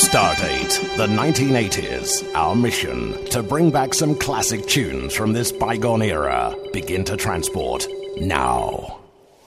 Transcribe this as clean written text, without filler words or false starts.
Stardate, the 1980s. Our mission, to bring back some classic tunes from this bygone era. Begin to transport now.